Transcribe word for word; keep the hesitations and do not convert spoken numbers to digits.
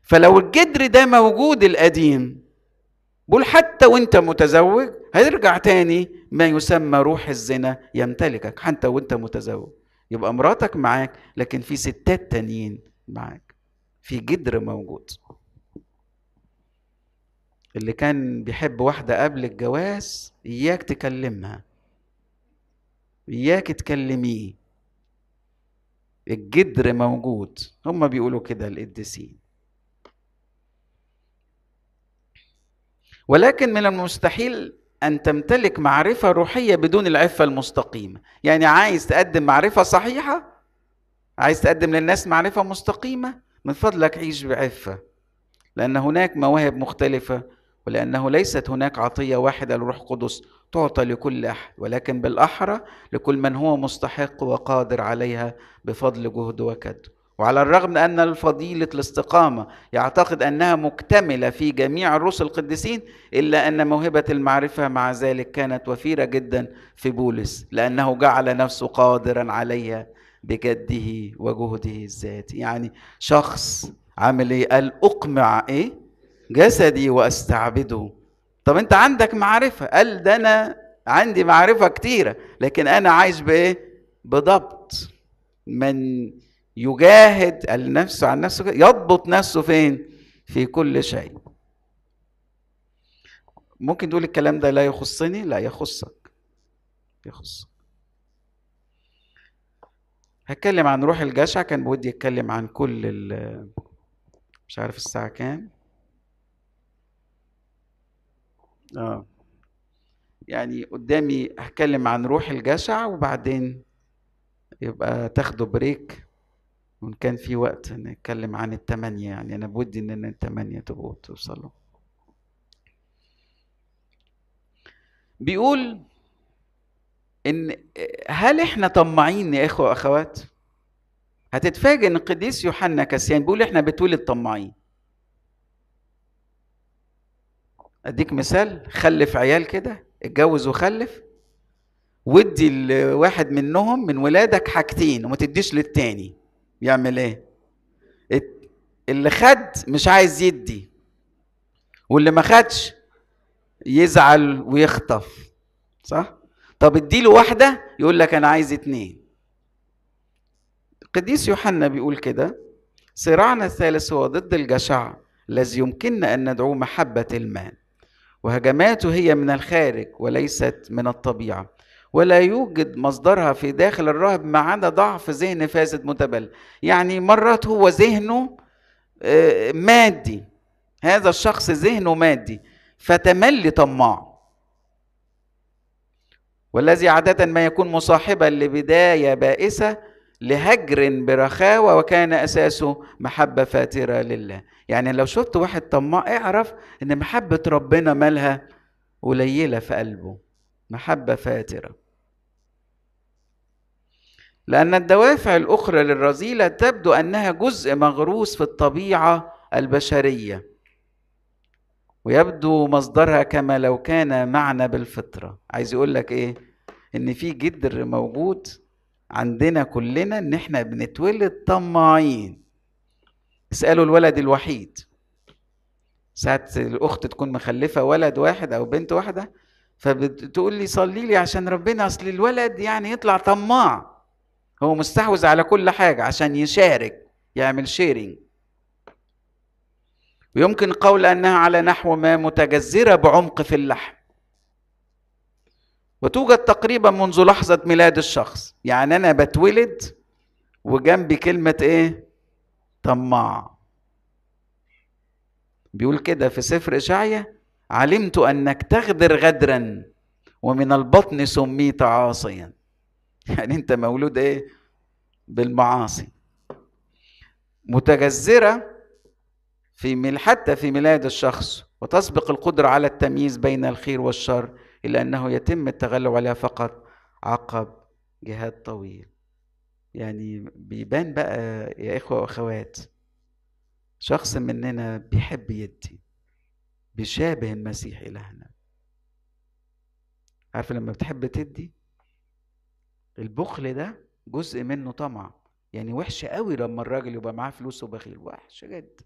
فلو الجدر ده موجود القديم، بقول حتى وانت متزوج هيرجع تاني ما يسمى روح الزنا يمتلكك حتى وانت متزوج. يبقى مراتك معاك، لكن في ستات تانيين معاك، في جدر موجود. اللي كان بيحب واحدة قبل الجواز إياك تكلمها، إياك تكلميه، الجدر موجود. هم بيقولوا كده القديسين. ولكن من المستحيل أن تمتلك معرفة روحية بدون العفة المستقيمة. يعني عايز تقدم معرفة صحيحة، عايز تقدم للناس معرفة مستقيمة، من فضلك عيش بعفة، لأن هناك مواهب مختلفة، ولأنه ليست هناك عطية واحدة للروح القدس تعطى لكل أحد، ولكن بالأحرى لكل من هو مستحق وقادر عليها بفضل جهد وكد. وعلى الرغم من أن الفضيلة الاستقامة يعتقد أنها مكتملة في جميع الرسل القديسين، إلا أن موهبة المعرفة مع ذلك كانت وفيرة جدا في بولس، لأنه جعل نفسه قادرا عليها بجده وجهده الذاتي. يعني شخص عامل ايه؟ قال اقمع ايه جسدي واستعبده. طب انت عندك معرفة، قال ده انا عندي معرفة كتيرة، لكن انا عايش بايه؟ بضبط. من يجاهد النفس عن نفسه يضبط نفسه فين؟ في كل شيء. ممكن تقول الكلام ده لا يخصني، لا يخصك، يخصك. هتكلم عن روح الجشع. كان بودي يتكلم عن كل ال مش عارف الساعة كام. اه يعني قدامي هتكلم عن روح الجشع، وبعدين يبقى تاخدوا بريك، وان كان في وقت نتكلم عن التمانية. يعني انا بودي ان التمانية تبقوا توصلوا. بيقول ان هل احنا طماعين يا اخوة واخوات؟ هتتفاجئ ان القديس يوحنا كاسيان بيقول احنا بتولد طماعين. اديك مثال، خلف عيال كده، اتجوز وخلف، ودي الواحد منهم من ولادك حاجتين وما تديش للتاني، يعمل ايه؟ اللي خد مش عايز يدي، واللي ما خدش يزعل ويخطف، صح؟ طب اديله واحدة يقول لك انا عايز اتنين. القديس يوحنا بيقول كده: صراعنا الثالث هو ضد الجشع الذي يمكننا ان ندعوه محبة المال، وهجماته هي من الخارج وليست من الطبيعة، ولا يوجد مصدرها في داخل الراهب ما عدا ضعف ذهن فاسد متبل. يعني مرات هو ذهنه مادي، هذا الشخص ذهنه مادي فتملي طماع، والذي عادة ما يكون مصاحبا لبداية بائسة لهجر برخاوة وكان أساسه محبة فاترة لله. يعني لو شفت واحد طماع اعرف ان محبة ربنا مالها قليلة في قلبه، محبة فاترة. لأن الدوافع الأخرى للرذيلة تبدو أنها جزء مغروس في الطبيعة البشرية، ويبدو مصدرها كما لو كان معنى بالفطرة. عايز يقول لك ايه؟ ان في جدر موجود عندنا كلنا، ان احنا بنتولد طماعين. اسألوا الولد الوحيد، ساعة الاخت تكون مخلفة ولد واحد او بنت واحدة، فبتقول لي صلي لي عشان ربنا، اصل الولد يعني يطلع طماع، هو مستحوذ على كل حاجة عشان يشارك، يعمل شيرينج. ويمكن قول أنها على نحو ما متجذرة بعمق في اللحم، وتوجد تقريبا منذ لحظة ميلاد الشخص. يعني أنا بتولد وجنبي كلمة إيه؟ طماع. بيقول كده في سفر إشعيا: علمت أنك تغدر غدرا ومن البطن سميت عاصيا. يعني أنت مولود إيه؟ بالمعاصي، متجذرة في حتى في ميلاد الشخص، وتسبق القدرة على التمييز بين الخير والشر، إلا أنه يتم التغلب عليها فقط عقب جهاد طويل. يعني بيبان بقى يا إخوة وأخوات، شخص مننا بيحب يدي، بيشابه المسيح إلهنا. عارف لما بتحب تدي، البخل ده جزء منه طمع. يعني وحش قوي لما الراجل يبقى معاه فلوس وبخيل، وحش جدا.